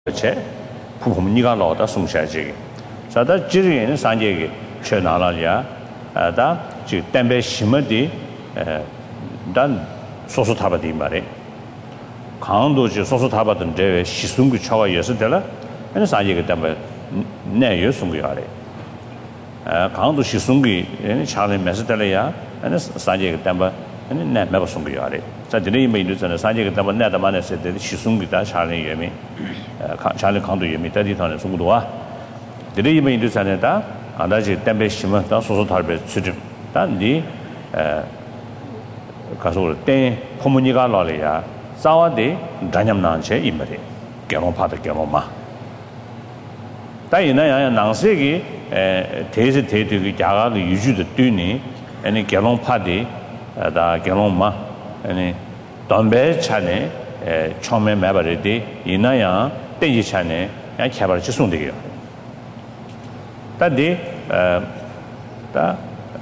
che puhumniga loda sungshaji sada jirin sanje che nala ya da ji tembe shimadi dan soso tabadi mare 강도 지 소소 타바던 제 시승구 차와 예스들라 ene sanje ke tembe ne yo sunggu yare 강도 시승구 ene 차ले 메스들라 ya ene sanje ke tembe ene ne me sunggu yare 자 드네 메인도 전에 sanje ke tembe ne da mane se de 시승구 da 차ले 예미 차ले 강도 예미 다디 타는 sung구도와 드네 메인도 전에 다 안다지 tembe 심은 다 소소 탈베 수준 단디 가서 때 포문이가 나려야 싸워대 단념난체 임머리 개론파도 개론마 다이나야 낭세기 대세 대대기 자가의 유주도 뛰니 아니 개론파디 다 개론마 아니 담배 차네 처음에 매버리디 이나야 땡지 차네 야 개발 지송되게요 단디 다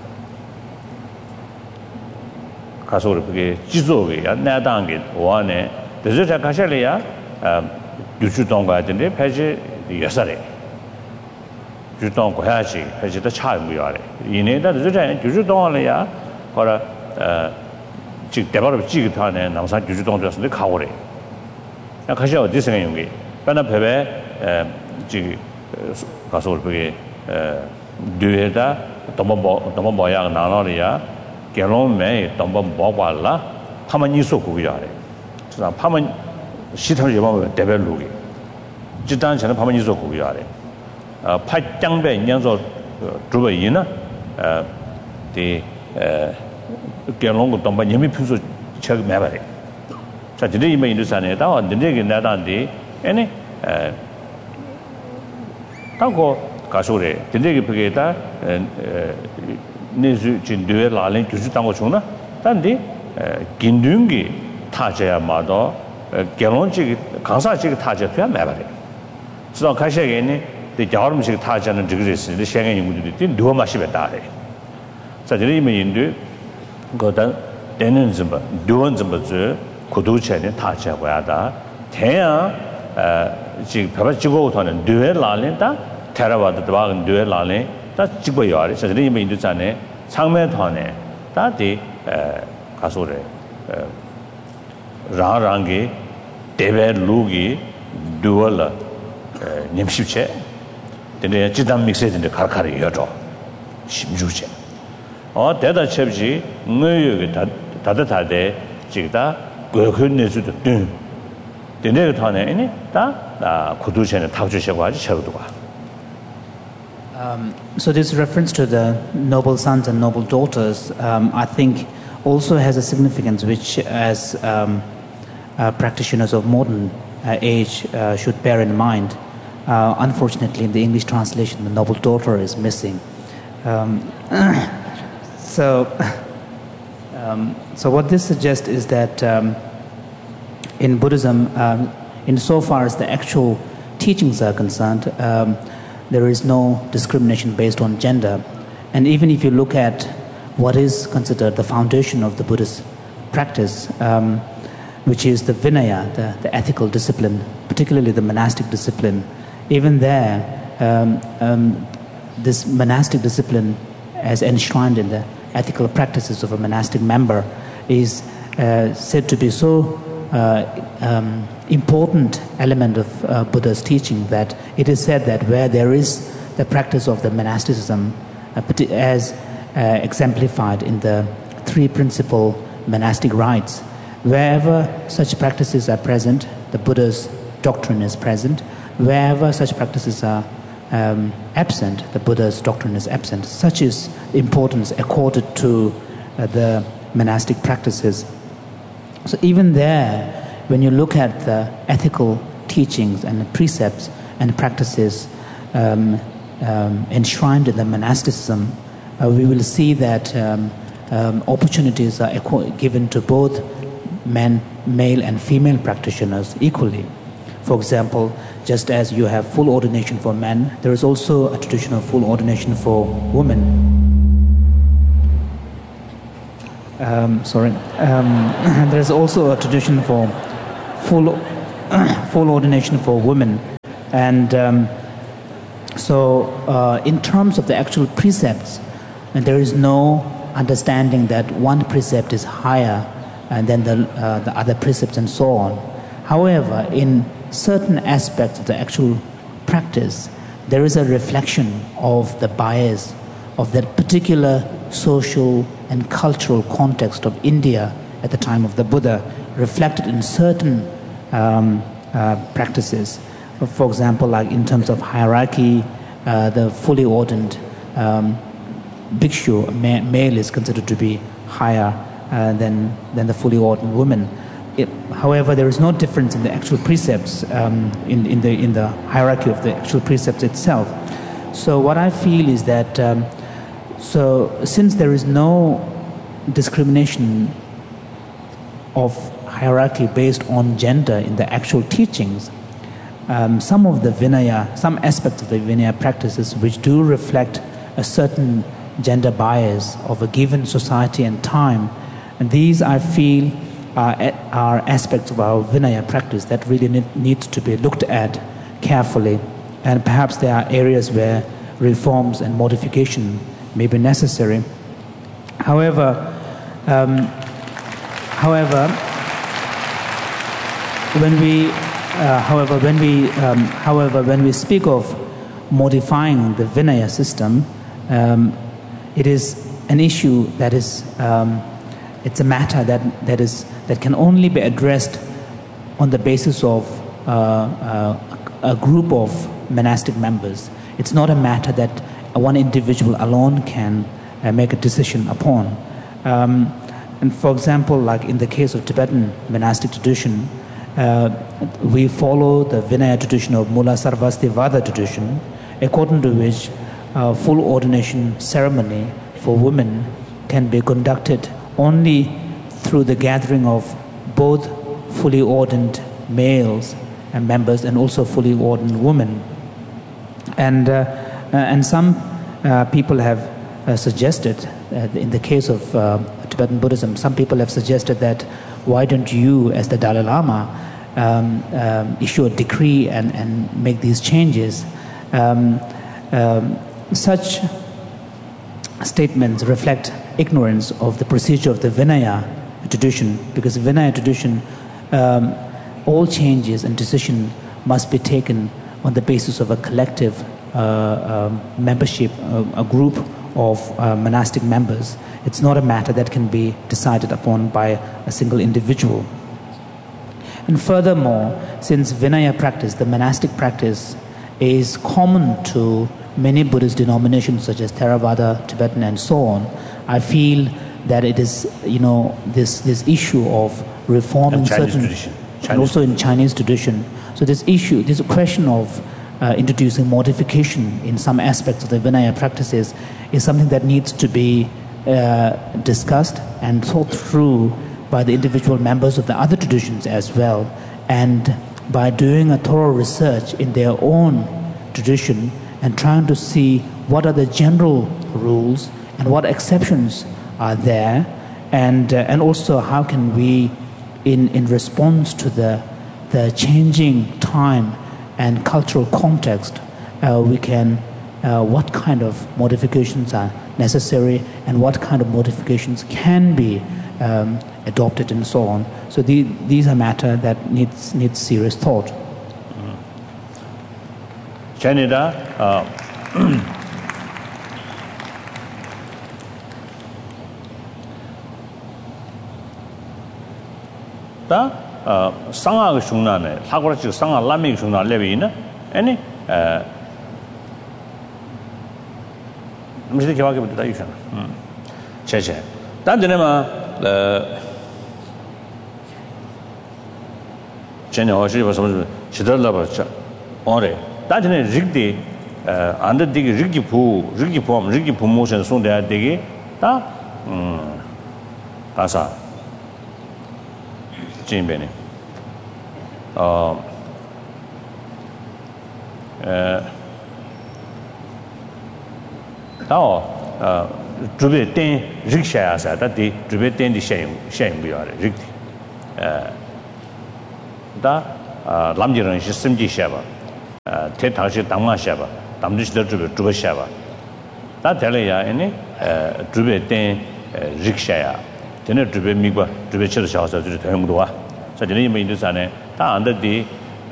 가서 그게 지속이 나당게 오안에 데저트 가셔려야 유주동 가야 되는데 패지 여사래 유주동 가야지 패지도 차이무야래 이내다 데저트 유주동을야 거라 즉 대바로 지기타네 남산 유주동 됐는데 가오래 야 가셔 어디 생각이 변화 배배 지 가서 그게 뒤에다 너무 뭐야 나눠려야 결혼 매 넘버 뭐발라 파만 이소 고기야래 자 파만 시설 예방 대별로기 지단 전에 파만 이소 고기야래 팔장배 인연서 주베이나 디 결혼 거 넘버 예미 필수 책 매발해 자 이제 이메 인도산에다 언제게 나단디 아니 하고 가소래 근데 그게다 내주 진도에 라렌 주주 당고 주나 단디 긴둥기 타제야마도 결혼식 강사식 타제야 매발해 그래서 가셔야겠네 이 여름식 타제는 저기랬는데 생애 연구들이 누워 마시겠다래 자 이러면 인도 거다 되는 좀 누원 좀저 고도체는 타제고야다 대야 지금 별지고 도는 누에 라렌다 테라와도 도와는 누에 라렌 다 찍고 요아래 저들이 이미 인도잖아요 상매ቷ네 다디 가소래 라랑게 데벨루기 두얼 님십체 근데 지단 믹스했는데 칼칼이 여죠 심주체 대다 첩지 너여기 다다다데 지다 그근내수도 뜬 근데 타네 이니 다 구두체는 탁주셔고 아주 쳐도가 So this reference to the noble sons and noble daughters, I think, also has a significance which, as practitioners of modern age, should bear in mind. Unfortunately, in the English translation, the noble daughter is missing. So what this suggests is that in Buddhism, insofar as the actual teachings are concerned, there is no discrimination based on gender. And even if you look at what is considered the foundation of the Buddhist practice, which is the Vinaya, the ethical discipline, particularly the monastic discipline, even there, this monastic discipline, as enshrined in the ethical practices of a monastic member, is said to be so important element of Buddha's teaching that it is said that where there is the practice of the monasticism as exemplified in the three principal monastic rites, wherever such practices are present, the Buddha's doctrine is present. Wherever such practices are absent, the Buddha's doctrine is absent. Such is the importance accorded to the monastic practices. So even there, when you look at the ethical teachings and the precepts and practices enshrined in the monasticism, we will see that opportunities are given to both male and female practitioners equally. For example, just as you have full ordination for men, there is also a tradition of full ordination for women. There is also a tradition for full full ordination for women. And in terms of the actual precepts, and there is no understanding that one precept is higher than the other precepts and so on. However, in certain aspects of the actual practice, there is a reflection of the bias of that particular social and cultural context of India at the time of the Buddha, reflected in certain practices. For example, like in terms of hierarchy, the fully ordained bhikshu, male, is considered to be higher than the fully ordained woman. However, there is no difference in the actual precepts, in the hierarchy of the actual precepts itself. So what I feel is that, since there is no discrimination of hierarchy based on gender in the actual teachings, some of the Vinaya, some aspects of the Vinaya practices which do reflect a certain gender bias of a given society and time, and these I feel are aspects of our Vinaya practice that really needs to be looked at carefully, and perhaps there are areas where reforms and modification may be necessary. However, when we speak of modifying the Vinaya system, it is an issue that is it's a matter that can only be addressed on the basis of a group of monastic members. It's not a matter that one individual alone can make a decision upon. And for example, like in the case of Tibetan monastic tradition, we follow the Vinaya tradition of Mula Sarvastivada tradition, according to which full ordination ceremony for women can be conducted only through the gathering of both fully ordained males and members and also fully ordained women. And some people have suggested, in the case of Tibetan Buddhism, some people have suggested that why don't you, as the Dalai Lama, issue a decree and make these changes. Such statements reflect ignorance of the procedure of the Vinaya tradition, because Vinaya tradition, all changes and decision must be taken on the basis of a collective membership, a group of monastic members. It's not a matter that can be decided upon by a single individual. And furthermore, since Vinaya practice, the monastic practice, is common to many Buddhist denominations such as Theravada, Tibetan, and so on, I feel that it is, this issue of reforming certain tradition, and also in Chinese tradition. So this question of introducing modification in some aspects of the Vinaya practices is something that needs to be discussed and thought through by the individual members of the other traditions as well, and by doing a thorough research in their own tradition and trying to see what are the general rules and what exceptions are there, and also how can we, in response to the changing time and cultural context, we can what kind of modifications are necessary and what kind of modifications can be adopted and so on. So these are matters that needs serious thought. Canada, 상하가 중나네. 사고라치 상하 라미 중나 레비나. 아니 무슨 개화게 부터 있잖아. 제제. 단데네마 전에 어시 봐서 지들라 봐자. 어래. 단데네 릭디 안데 디기 릭기 부모션 손대야 되게 다 가사 진배네. 주베 땡 릭샤야사 다디 주베 땡디 샤임 비야레 릭디 다 람지런 시스템지 샤바 대타시 당마 샤바 담지들 주베 샤바 다 될래야 아니 주베 때 릭샤야 되네 주베 미과 주베 치르 샤서 주 대용도 와 자들이 뭐 인도산에 다 안들디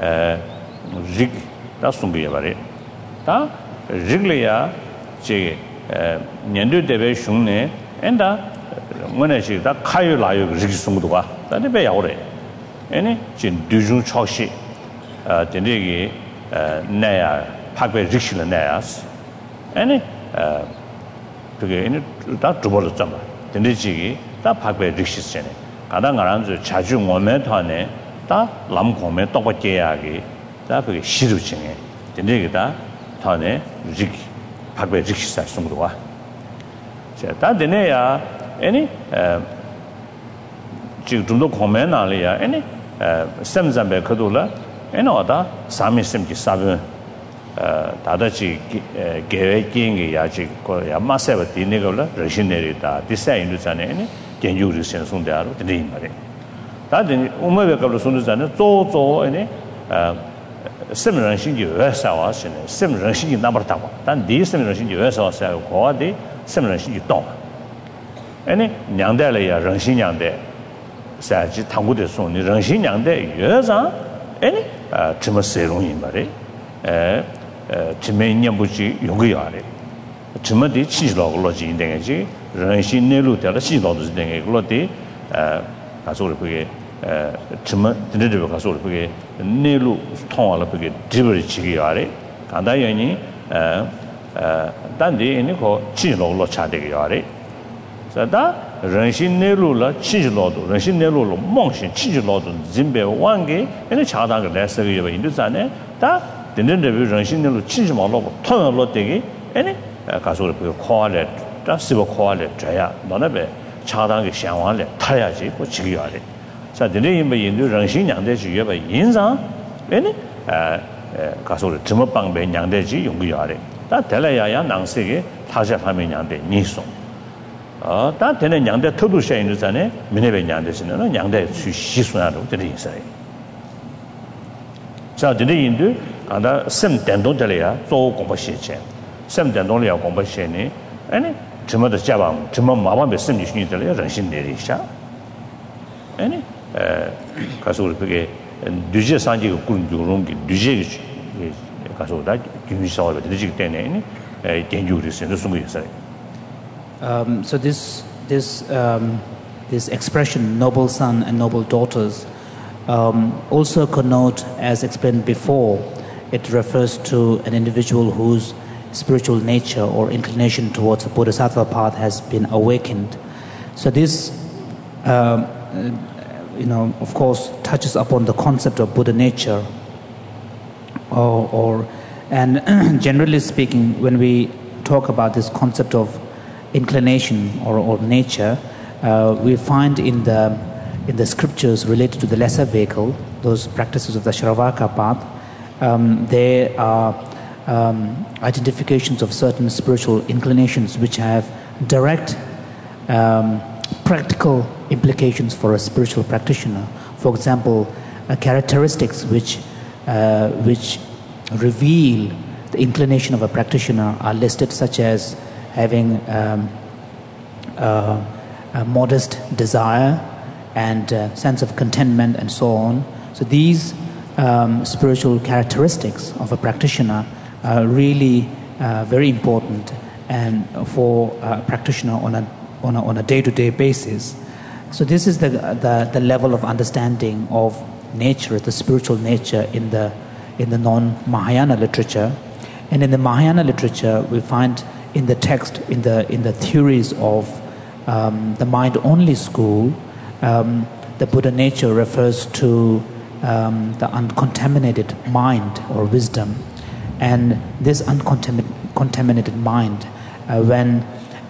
릭다 숨비야 바래 다 릭래야 제 년도 대배 흉내 엔다 뭐네시 다 카유 라유 릭 숨도 와 다네 배 야오래 아니 진 두중 초시 된데기 내야 박배 릭실은 내야스 아니 그게 다 두벌을 잡아 된데지기 다 박배 릭시스네 가당가란주 자주 몸에 타네 다 남공매 똑같게야기 다 그게 시루증에 된데기 다 타네 릭 박배 릭시사 숨도와 자 되네야 아니 지금 좀더 공매 나리야 아니 샘잠배 그돌라 에너다 사미심기 사변 다다지 계획인게 야지 거야 마세버 디네걸라 러시네리다 디사인루잖아요 견주를 선송대로 되는 말이에요 다들 우매백으로 손주잖아요 조조 아니 샘런신기 외사와시네 샘런신기 나버다고 단 디샘런신기 외사와서 거디 샘런신기 동 아니 냥대래야 런신냥대 사지 당구대 손이 런신냥대 여자 아니 좀 세롱이 말이 지면념부지 용기야래 지면디 치지라고 로지 인데지 런신내로 되라 시도도 되게 그렇디 가서 그게 지면 드네들 가서 그게 내로 통화를 그게 집을 지기야래 간다연이 단디 이거 치지라고 차되게 야래 자다 런신내로라 치지로도 런신내로로 몽신 치지로도 진배 왕게 에네 차다가 레서게 인도산에 다 된된데 런신내로 치지마로 통으로 되게 에네 가서 그 코알레 다 시버 코알레 줘야 너네베 차다게 상황을 타야지 그 지기야래 자 되네 뭐 인도 런신냥대 주여바 인상 에네 가서 점업방배 냥대지 용기야래 다 될래야야 낭세게 타샤하면 냥대 니송 다 되는 양대 터도 샤인잖아요. 미네베 양대시는 양대 시수나로 되는 있어요. 자, 되는 인도 아다 셈 된동들이야. 또 공부시체. 셈 된동이야 공부시니. 아니, 점어도 잡아. 점어 마음에 셈이 신이들이야. 정신내리샤. 아니, 가서 그게 뉴제 산지 군 요런게 뉴제 가서 다 균사를 되지 때문에 견주를 쓰는 순간 있어요. So this expression, noble son and noble daughters, also connote, as explained before, it refers to an individual whose spiritual nature or inclination towards the bodhisattva path has been awakened. So this, of course, touches upon the concept of Buddha nature. And generally speaking, when we talk about this concept of inclination or nature, we find in the scriptures related to the lesser vehicle, those practices of the Shravaka path, there are identifications of certain spiritual inclinations which have direct practical implications for a spiritual practitioner. For example, characteristics which reveal the inclination of a practitioner are listed, such as having a modest desire and sense of contentment and so on. So these spiritual characteristics of a practitioner are really very important and for a practitioner on a day-to-day basis. So this is the level of understanding of nature, the spiritual nature in the non-Mahayana literature. And in the Mahayana literature, we find in the text, in the theories of the mind-only school, the Buddha nature refers to the uncontaminated mind or wisdom, and this uncontaminated mind, when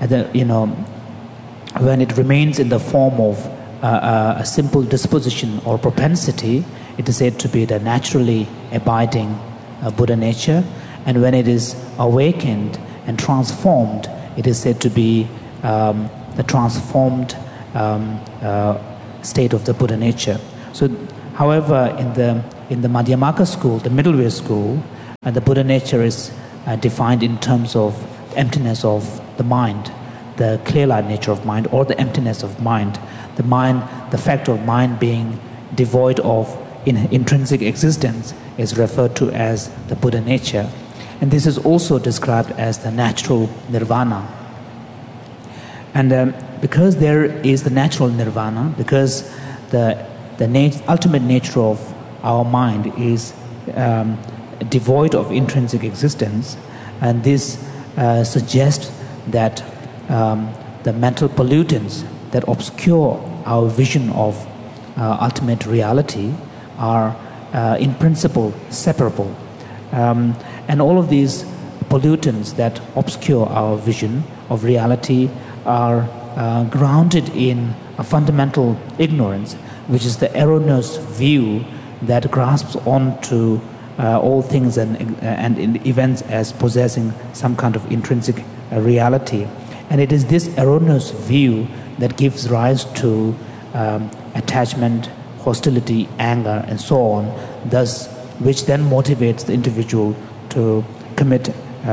it remains in the form of a simple disposition or propensity, it is said to be the naturally abiding Buddha nature, and when it is awakened and transformed, it is said to be the transformed state of the Buddha nature. So, however, in the in the Madhyamaka school, the middle way school, the Buddha nature is defined in terms of emptiness of the mind, the clear-light nature of mind, or the emptiness of mind. The mind, the fact of mind being devoid of intrinsic existence is referred to as the Buddha nature. And this is also described as the natural nirvana. And because there is the natural nirvana, because the ultimate nature of our mind is devoid of intrinsic existence, and this suggests that the mental pollutants that obscure our vision of ultimate reality are in principle separable. And all of these pollutants that obscure our vision of reality are grounded in a fundamental ignorance, which is the erroneous view that grasps onto all things and events as possessing some kind of intrinsic reality. And it is this erroneous view that gives rise to attachment, hostility, anger, and so on, thus, which then motivates the individual to commit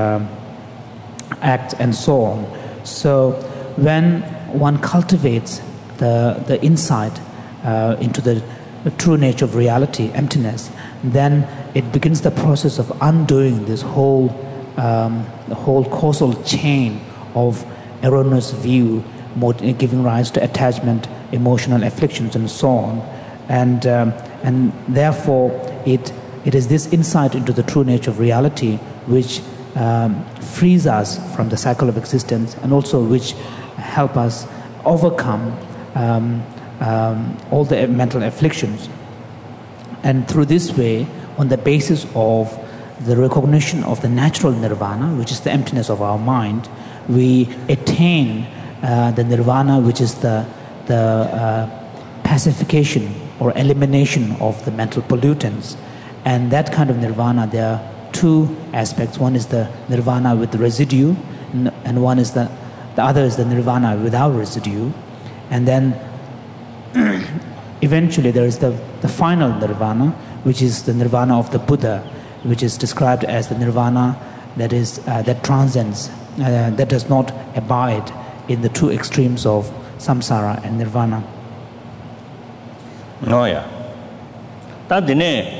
acts and so on. So when one cultivates the insight into the true nature of reality, emptiness, then it begins the process of undoing this whole causal chain of erroneous view, giving rise to attachment, emotional afflictions, and so on. And therefore, it is this insight into the true nature of reality which frees us from the cycle of existence, and also which help us overcome all the mental afflictions. And through this way, on the basis of the recognition of the natural nirvana, which is the emptiness of our mind, we attain the nirvana, which is the pacification or elimination of the mental pollutants. And that kind of nirvana, there are two aspects. One is the nirvana with the residue, and one is the other is the nirvana without residue. And then eventually there is the final nirvana, which is the nirvana of the Buddha, which is described as the nirvana that transcends, that does not abide in the two extremes of samsara and nirvana. No, yeah. That dine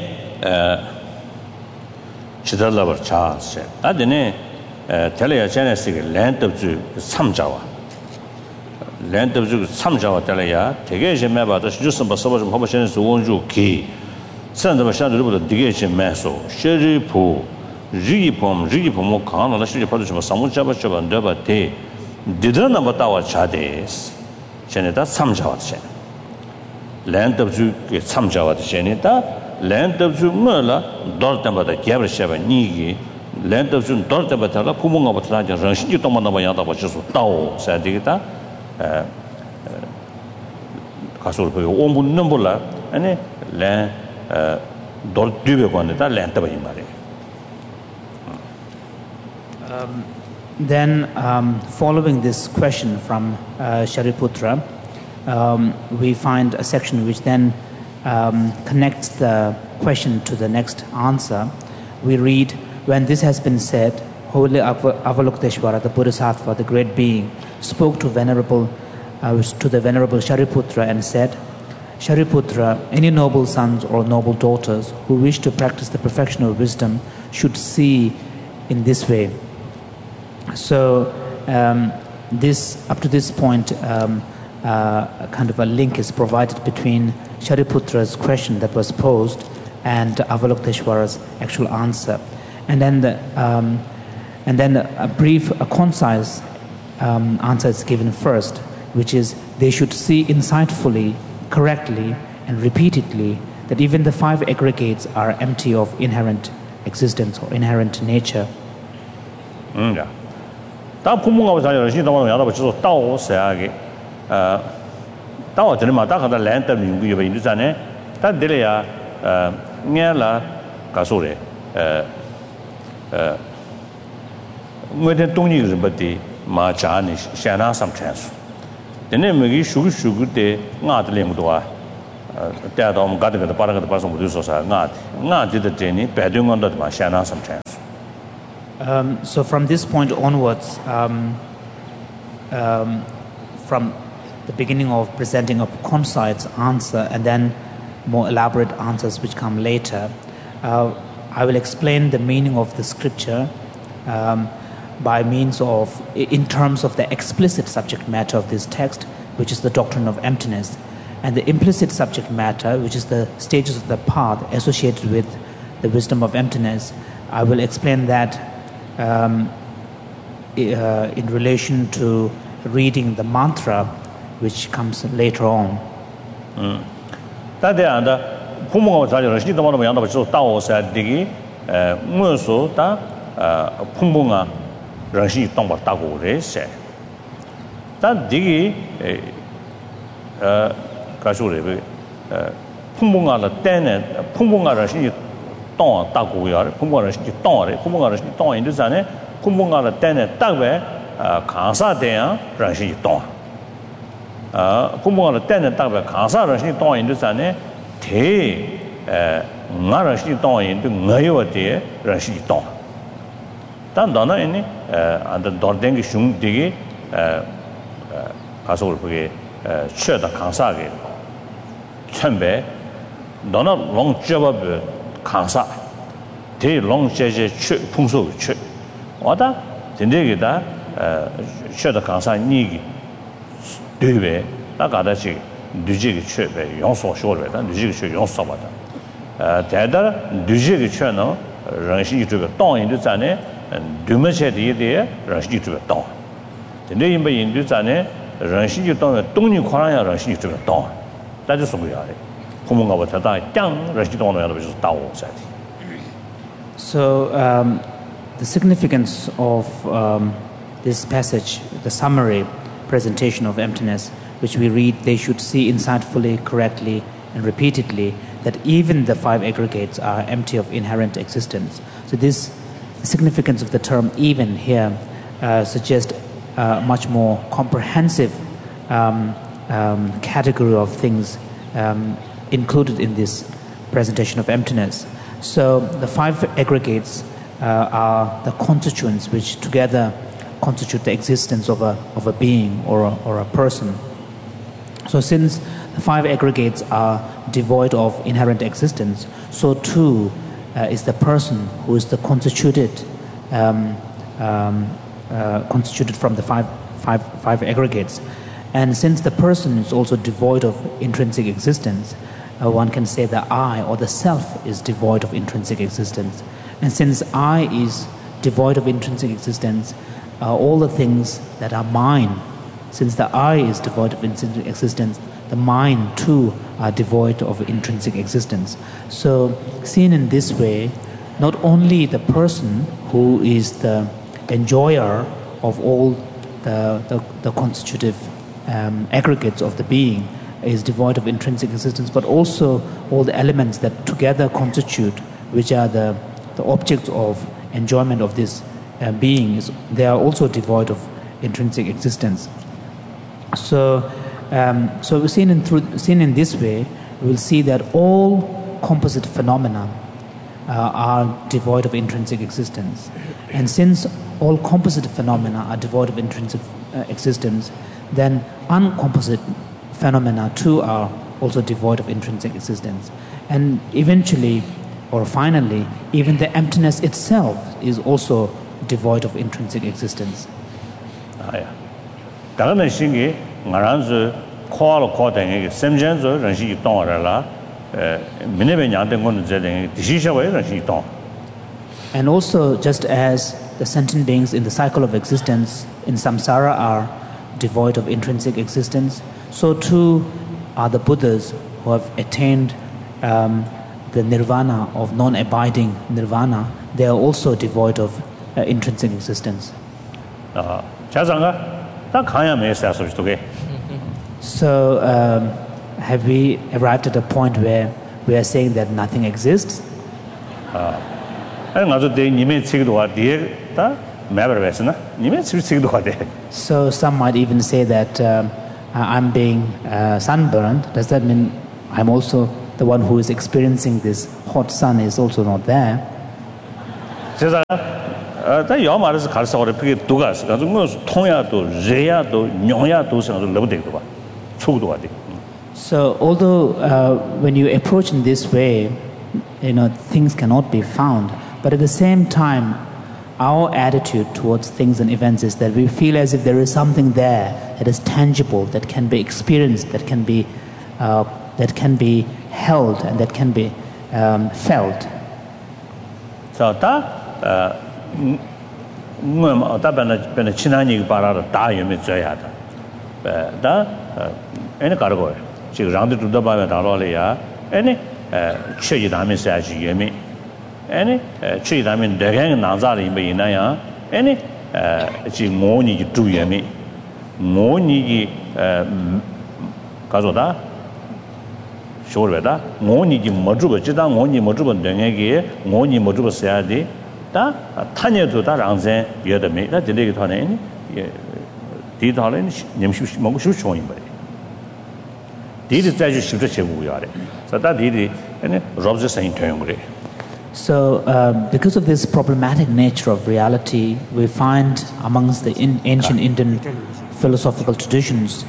chidalabar cha se. That dine telaya genesis land of ju samjawa. Land of ju samjawa telaya tegation meba the jusum basabam hobashan wonju ki. Send the shadow of the digation meso. Sherry po Rigipom Khan, the Shri Production of Samuchaba and Deba Te. Didn't about our chades. Janeta Samjawat Shen. Land of Ju get Samjawat Janeta, land of Ju Murla, Dortamba the Gabrisheva Nigi, land of Jun Dortabatala, Pumunga Batlaja, Ranshi Tomanavayata, which is Tao, Sadigita, Castle Omu Numbula, and land Dort Dubequaneta, land of Himari. Then, following this question from Shariputra, we find a section which then connects the question to the next answer. We read, when this has been said, Holy Avalokiteshvara, the Bodhisattva, the great being, spoke to the Venerable Shariputra and said, Shariputra, any noble sons or noble daughters who wish to practice the perfection of wisdom should see in this way. So up to this point, kind of a link is provided between Shariputra's question that was posed and Avalokiteshvara's actual answer, and then a concise answer is given first, which is they should see insightfully, correctly, and repeatedly that even the five aggregates are empty of inherent existence or inherent nature. Yeah. 다 부모가 자녀를 신동하는 야다 버치도 따오 세하게 따오 전에 마다 가다 랜더 민구 여기 있잖아요. 다 들려야 녀라 가소래 뭐든 동이 좀 버디 마자니 샤나 삼찬수. 근데 뭐기 슈슈 때 나들랭도 와 대도 가득 빠른 것도 벌써 못 있어서 nga did the 배동 건도 막 샤나 sometimes. So from this point onwards, from the beginning of presenting a concise answer and then more elaborate answers which come later, I will explain the meaning of the scripture by means of, in terms of the explicit subject matter of this text, which is the doctrine of emptiness, and the implicit subject matter, which is the stages of the path associated with the wisdom of emptiness. I will explain that in relation to reading the mantra, which comes later on. 부모가 자녀를 시도하는 거 양도 저 따오서 되기 무엇도 다 부모가 정신이 동바 따고 그래서 단 되기 가수를 부모가 때는 부모가 정신이 동 따고요 부모가 정신이 동아래 부모가 정신이 동 있는 자네 부모가 때는 딱왜 강사대야 정신이 동 부모가 때는 딱왜 강사 정신이 동 있는 자네 대 나라 시 동인도 나요데 라시 동 단단한 이니 안더 더댕기 슝디기 가서 그게 최다 강사게 천배 너나 롱저버 강사 대 롱제제 최 풍소 최 와다 진짜게다 최다 강사 니기 되베 나가다지 뉴지기 최배 용서 쇼르다 뉴지기 최 용서 받아 대다 뉴지기 최는 런시这个当印度站呢두메체 디에 런시这个当근데 인바 인도站呢런시就当东尼宽呀런시这个当那就什么样的부모가 보다 짱 런시当的就是当我在 So the significance of this passage, the summary presentation of emptiness, which we read, they should see insightfully, correctly, and repeatedly that even the five aggregates are empty of inherent existence. So this significance of the term even here suggests a much more comprehensive category of things included in this presentation of emptiness. So the five aggregates are the constituents which together constitute the existence of a being or a person. So since the five aggregates are devoid of inherent existence, so too is the person who is the constituted from the five aggregates. And since the person is also devoid of intrinsic existence, one can say the I or the self is devoid of intrinsic existence. And since I is devoid of intrinsic existence, all the things that are mine, since the I is devoid of intrinsic existence, the mine too are devoid of intrinsic existence. So seen in this way, not only the person who is the enjoyer of all the constitutive aggregates of the being is devoid of intrinsic existence, but also all the elements that together constitute, which are the objects of enjoyment of this being, they are also devoid of intrinsic existence. So seen in this way, we will see that all composite phenomena are devoid of intrinsic existence. And since all composite phenomena are devoid of intrinsic existence, then uncomposite phenomena too are also devoid of intrinsic existence. And eventually, or finally, even the emptiness itself is also devoid of intrinsic existence. 다른 신기 말한서 코알로 코다는 semjenzo 런시 동어라 미네베 냥된 거는 제된 디시셔에 런시 동. And also, just as the sentient beings in the cycle of existence in samsara are devoid of intrinsic existence, so too are the Buddhas who have attained the nirvana of non-abiding nirvana. They are also devoid of intrinsic existence. So have we arrived at a point where we are saying that nothing exists? So some might even say that I'm being sunburned. Does that mean I'm also the one who is experiencing this hot sun is also not there. 제가 다 영화에서 가르쳐 버려 그게 두가 있어. 가지고 뭐 통야도 레야도 뇽야도 생각을 너무 되고 봐. 초도가 돼. So although when you approach in this way, things cannot be found, but at the same time, our attitude towards things and events is that we feel as if there is something there that is tangible, that can be experienced, that can be held, and that can be felt. So 다 변에 지난 얘기 바라로 다 유미 줘야 다. 다 애네 가르고 지금 랑도 두다 봐야 다로래야. 애네 최지 담에 사지 유미. 애네 최지 담에 내가 나자리 메이나야. 애네 지금 모니 두 유미. 모니 가져다 쇼르다. 모니 뭐주고 지당 모니 뭐주고 등에게 모니 뭐주고 써야 돼. 다 타녀도 다 랑세 여더미 나 들리게 하네 예 디달은 님시 먹고 싶어 인 거래 디디 자주 싶어 제고야 래 자다 디디 아니 robs saying to 그래. So because of this problematic nature of reality, we find amongst the ancient Indian philosophical traditions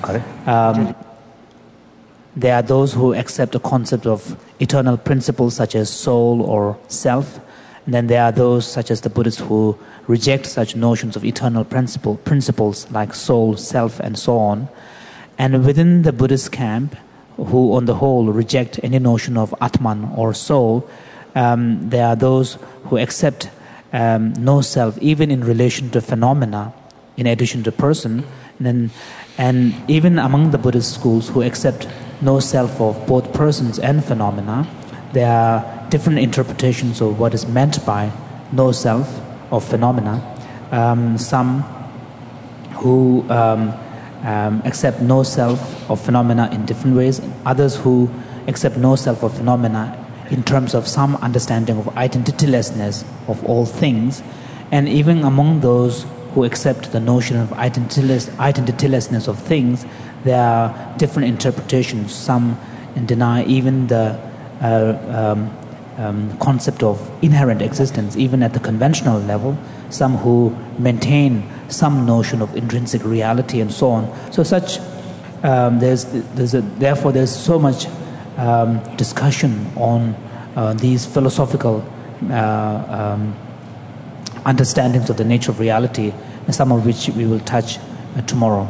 there are those who accept a concept of eternal principles such as soul or self. And then there are those, such as the Buddhists, who reject such notions of eternal principles like soul, self, and so on. And within the Buddhist camp, who on the whole reject any notion of Atman or soul, there are those who accept no self, even in relation to phenomena, in addition to person. And even among the Buddhist schools who accept no self of both persons and phenomena, there are different interpretations of what is meant by no self of phenomena. Some who accept no self of phenomena in different ways, others who accept no self of phenomena in terms of some understanding of identitylessness of all things. And even among those who accept the notion of identitylessness of things, there are different interpretations. Some deny even the concept of inherent existence, even at the conventional level. Some who maintain some notion of intrinsic reality and so on. So therefore there's so much discussion on these philosophical understandings of the nature of reality, some of which we will touch tomorrow.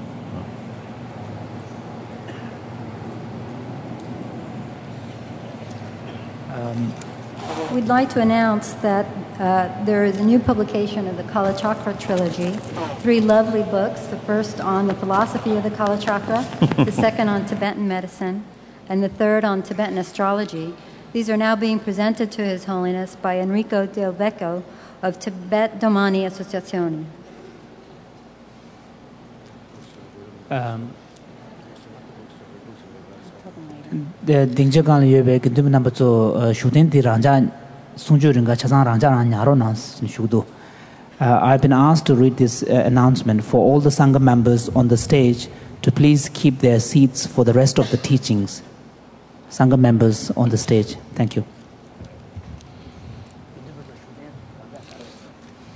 We'd like to announce that there is a new publication of the Kalachakra trilogy, 3 lovely books, the first on the philosophy of the Kalachakra, the second on Tibetan medicine, and the third on Tibetan astrology. These are now being presented to His Holiness by Enrico Del Vecchio of Tibet Domani Associazione. The Dingjagan Yebe Gindum number 2 shooting the Ranja Sunjuringa Chazan Ranja Yaronas Shudu. I've been asked to read this announcement for all the Sangha members on the stage to please keep their seats for the rest of the teachings. Sangha members on the stage. Thank you.